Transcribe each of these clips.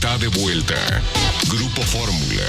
está de vuelta. Grupo Fórmula.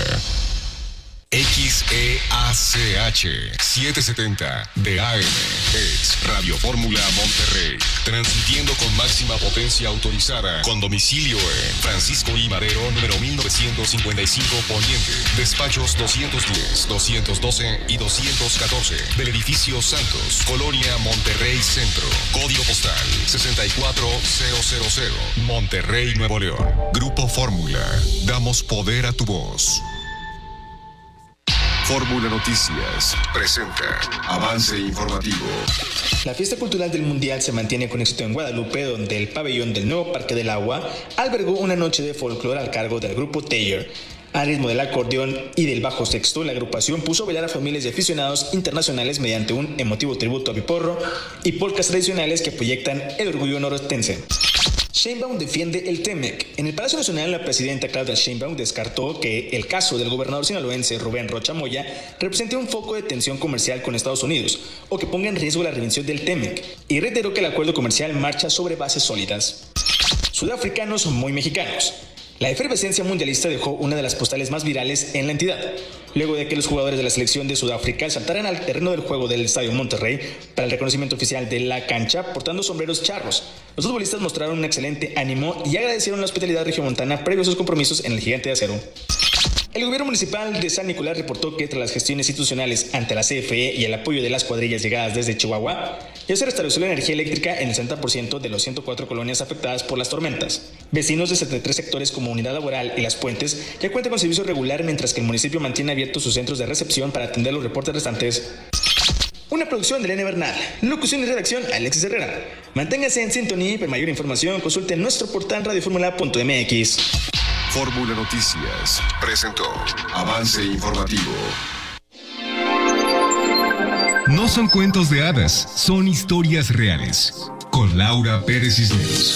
XEACH 770 de AM es Radio Fórmula Monterrey, transmitiendo con máxima potencia autorizada, con domicilio en Francisco I. Madero, número 1955 Poniente, despachos 210, 212 y 214 del edificio Santos, Colonia Monterrey Centro, código postal 64000, Monterrey, Nuevo León. Grupo Fórmula, damos poder a tu voz. Fórmula Noticias presenta avance informativo. La fiesta cultural del Mundial se mantiene con éxito en Guadalupe, donde el pabellón del nuevo Parque del Agua albergó una noche de folclore al cargo del grupo Taylor. Al ritmo del acordeón y del bajo sexto, la agrupación puso a bailar a familias de aficionados internacionales mediante un emotivo tributo a Piporro y polcas tradicionales que proyectan el orgullo norostense. Sheinbaum defiende el TEMEC. En el Palacio Nacional, la presidenta Claudia Sheinbaum descartó que el caso del gobernador sinaloense Rubén Rocha Moya represente un foco de tensión comercial con Estados Unidos o que ponga en riesgo la revisión del TEMEC, y reiteró que el acuerdo comercial marcha sobre bases sólidas. Sudafricanos muy mexicanos. La efervescencia mundialista dejó una de las postales más virales en la entidad, luego de que los jugadores de la selección de Sudáfrica saltaran al terreno del juego del Estadio Monterrey para el reconocimiento oficial de la cancha portando sombreros charros. Los futbolistas mostraron un excelente ánimo y agradecieron la hospitalidad regiomontana previo a sus compromisos en el Gigante de Acero. El gobierno municipal de San Nicolás reportó que tras las gestiones institucionales ante la CFE y el apoyo de las cuadrillas llegadas desde Chihuahua, ya se restableció la energía eléctrica en el 60% de los 104 colonias afectadas por las tormentas. Vecinos de 73 sectores como Unidad Laboral y Las Puentes ya cuentan con servicio regular, mientras que el municipio mantiene abiertos sus centros de recepción para atender los reportes restantes. Una producción de Elena Bernal. Locución y redacción, Alexis Herrera. Manténgase en sintonía y para mayor información consulte nuestro portal radioformula.mx. Fórmula Noticias presentó avance informativo. No son cuentos de hadas, son historias reales. Con Laura Pérez Cisneros.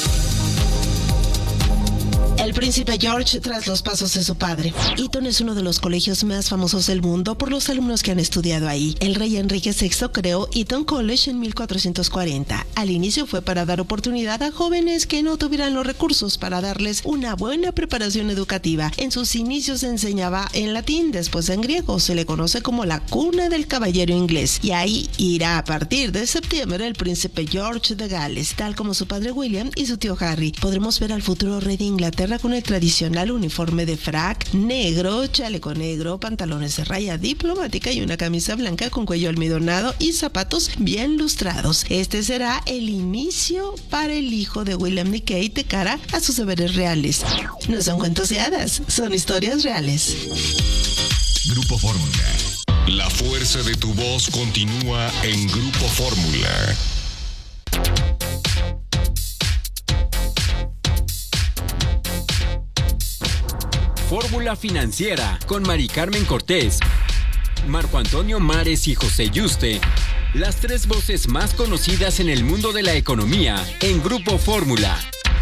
El príncipe George tras los pasos de su padre. Eton es uno de los colegios más famosos del mundo por los alumnos que han estudiado ahí. El rey Enrique VI creó Eton College en 1440. Al inicio fue para dar oportunidad a jóvenes que no tuvieran los recursos para darles una buena preparación educativa. En sus inicios se enseñaba en latín, después en griego. Se le conoce como la cuna del caballero inglés. Y ahí irá a partir de septiembre el príncipe George de Gales, tal como su padre William y su tío Harry. Podremos ver al futuro rey de Inglaterra con el tradicional uniforme de frac negro, chaleco negro, pantalones de raya diplomática y una camisa blanca con cuello almidonado y zapatos bien lustrados. Este será el inicio para el hijo de William y Kate de cara a sus deberes reales. No son cuentos de hadas, son historias reales. Grupo Fórmula. La fuerza de tu voz continúa en Grupo Fórmula. Fórmula Financiera con Mari Carmen Cortés, Marco Antonio Mares y José Yuste. Las tres voces más conocidas en el mundo de la economía en Grupo Fórmula.